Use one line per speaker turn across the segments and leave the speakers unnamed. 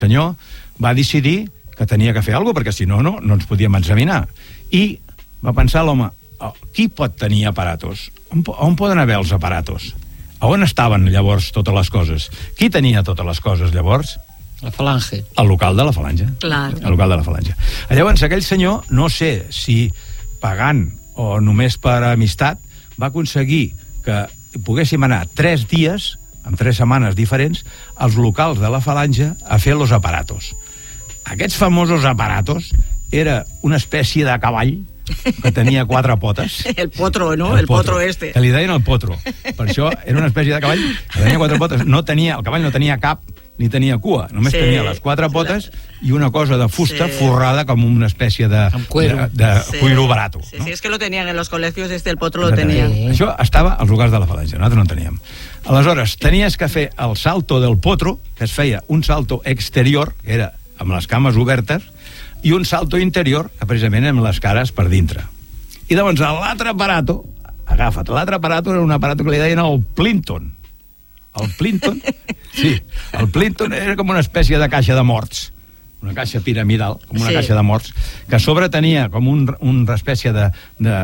senyor va decidir que tenia que fer alguna cosa, perquè si no, no ens podíem examinar. I va pensar l'home, qui pot tenir aparatos? On poden haver els aparatos? A on estaven llavors totes les coses? Qui tenia totes les coses llavors?
La falange.
El local de la falange.
Clar.
El local de la falange. Llavors, aquell senyor, no sé si pagant o només per amistat, va aconseguir que poguéssim anar 3 dies, en 3 setmanes diferents, als locals de la falange a fer los aparatos. Aquests famosos aparatos era una espècie de cavall que tenia 4 potes.
El potro, ¿no? El potro este.
Que li deien el potro. Per això era una espècie de cavall que tenia 4 potes. El cavall no tenia cap ni tenia cua, només tenia les 4 potes i una cosa de fusta forrada com una espècie de cuiro barato.
Sí, no? Sí, es que lo tenían en los colegios, el potro lo tenían.
Això estava als locals de la falange, nosaltres no en teníem. Aleshores, tenies que fer el salto del potro, que es feia un salto exterior, que era amb les cames obertes, i un salto interior, que precisament amb les cares per dintre. I llavors l'altre aparato, agafa't, l'altre aparato era un aparato que li deien el Plinton. El Plinton, sí, el Plinton era com una espècie de caixa de morts, una caixa piramidal, com una caixa de morts, que a sobre tenia com una espècie de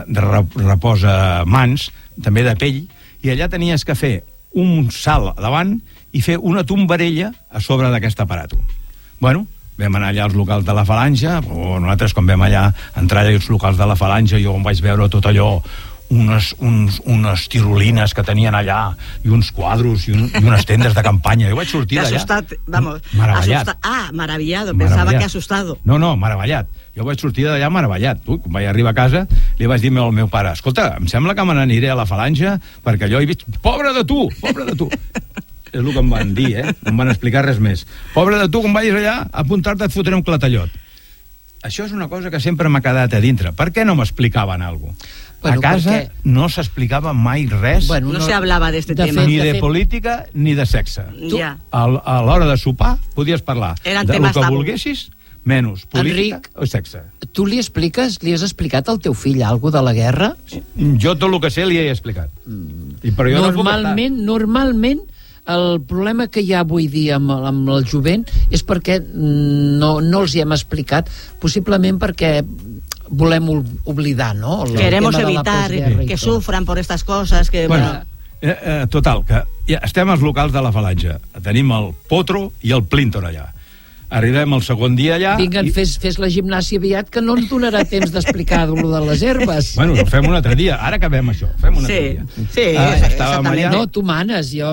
reposamans, també de pell, i allà tenies que fer un salt davant i fer una tombarella a sobre d'aquest aparato. Bueno, vam anar allà als locals de la falange, o nosaltres quan vam allà entrar allà als locals de la falange, jo vaig veure tot allò, unes tirolines que tenien allà, i uns quadros, i unes tendes de campanya. Jo vaig sortir d'allà...
Meravellat. Maravillado. Pensava que assustado.
No, meravellat. Jo vaig sortir d'allà meravellat. Quan vaig arribar a casa, li vaig dir al meu pare, escolta, em sembla que me n'aniré a la falange, perquè allò he vist... Pobre de tu! És el que em van dir, no em van explicar res més. Pobre de tu, quan vagis allà, a apuntar-te et fotré un clatallot. Això és una cosa que sempre m'ha quedat a dintre. Per què no m'explicaven alguna cosa? A casa no s'explicava mai res.
No se hablava d'este tema.
Ni de política ni de sexe. A l'hora de sopar podies parlar del que volguessis, menys política o sexe.
Tu li has explicat al teu fill alguna de la guerra?
Jo tot el que sé li he explicat.
Normalment el problema que hi ha avui dia amb el jovent és perquè no els hi hem explicat, possiblement perquè volem oblidar, ¿no?
Queremos evitar que sufran por estas cosas.
Total, que ja estem als locals de la falange. Tenim el potro i el Plinton allà. Arribem el segon dia allà...
Vinga, fes la gimnàsia aviat, que no ens donarà temps d'explicar lo de les herbes.
Bueno, ho fem un altre dia. Ara acabem això. Fem un altre dia.
Sí,
estàvem allà...
No, tu manes. Jo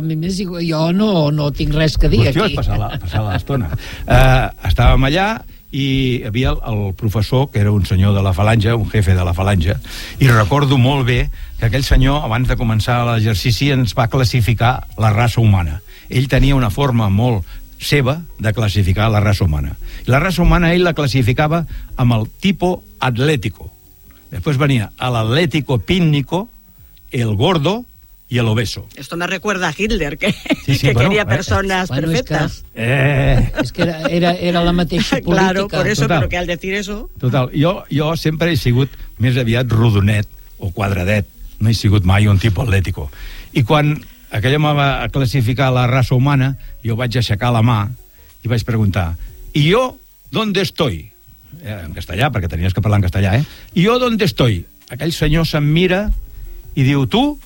no tinc res que dir aquí.
Passar l'estona. Estàvem allà i hi havia el professor, que era un senyor de la falange, un jefe de la falange, i recordo molt bé que aquell senyor, abans de començar l'exercici, ens va classificar la raça humana. Ell tenia una forma molt seva de classificar la raça humana. I la raça humana ell la classificava amb el tipo atlético. Després venia l'atlético pínnico, el gordo y el obeso.
Esto me recuerda a Hitler, que quería personas perfectas.
Es que era la mateixa política.
Claro, por eso, pero que al decir eso...
Total, jo sempre he sigut més aviat rodonet o quadradet, no he sigut mai un tipus atlètico. I quan aquella me va classificar la raça humana, jo vaig aixecar la mà i vaig preguntar, ¿y yo dónde estoy? En castellà, perquè tenies que parlar en castellà, ¿Y yo dónde estoy? Aquell senyor se'm mira i diu, tu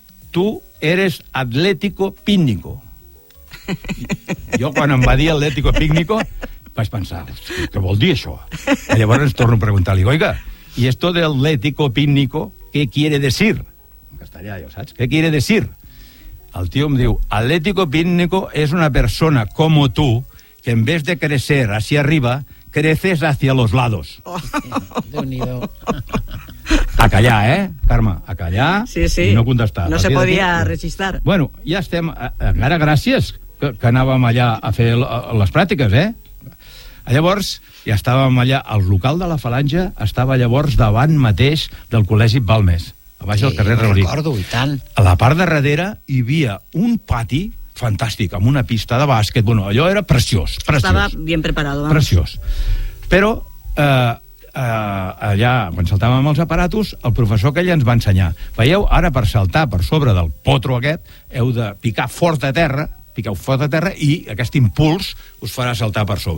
eres atlético pínnico. Jo, quan em va dir atlético pínnico, vaig pensar, què vol dir això? I llavors torno a preguntar-li, oiga, ¿y esto de atlético pínnico qué quiere decir? En castellà, ja saps? ¿Qué quiere decir? El tio em diu, atlético pínnico es una persona como tú que en vez de crecer hacia arriba, creces hacia los lados.
Déu-n'hi-do.
A callar, Carme? A callar i no contestar.
No se podia rechistar.
Bueno, ja estem... Encara gràcies que anàvem allà a fer les pràctiques, Llavors, ja estàvem allà... El local de la falange estava llavors davant mateix del Col·legi Balmes, a baix del carrer Rauric.
Recordo, i tant.
A la part de darrere hi havia un pati fantàstic, amb una pista de bàsquet. Bueno, allò era preciós.
Estava bien preparado.
Preciós. Però... allà, quan saltàvem els aparatos, el professor que ell ens va ensenyar. Veieu, ara per saltar per sobre del potro aquest, heu de picar fort a terra, piqueu fort a terra i aquest impuls us farà saltar per sobre.